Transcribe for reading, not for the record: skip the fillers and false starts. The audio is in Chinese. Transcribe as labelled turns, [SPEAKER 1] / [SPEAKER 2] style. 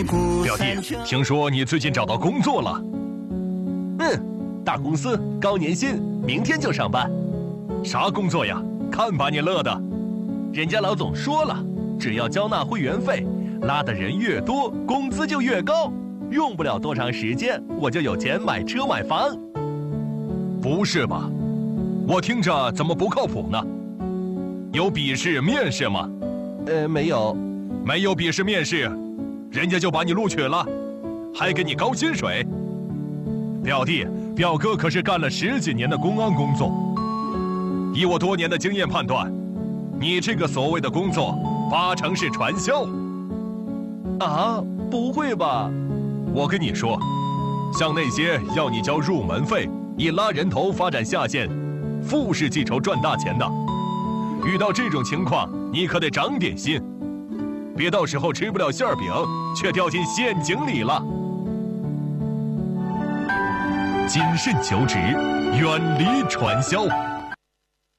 [SPEAKER 1] 表弟，听说你最近找到工作了？
[SPEAKER 2] 大公司，高年薪，明天就上班。
[SPEAKER 1] 啥工作呀？看把你乐的！
[SPEAKER 2] 人家老总说了，只要交纳会员费，拉的人越多，工资就越高。用不了多长时间，我就有钱买车买房。
[SPEAKER 1] 不是吧？我听着怎么不靠谱呢？有笔试面试吗？
[SPEAKER 2] 没有。
[SPEAKER 1] 没有笔试面试，人家就把你录取了，还给你高薪水。表弟，表哥可是干了10几年的公安工作，以我多年的经验判断，你这个所谓的工作8成是传销。
[SPEAKER 2] 啊，不会吧？
[SPEAKER 1] 我跟你说，像那些要你交入门费，以拉人头发展下线，富士记仇赚大钱的，遇到这种情况，你可得长点心，别到时候吃不了馅饼，却掉进陷阱里了。谨慎求职，远离传销。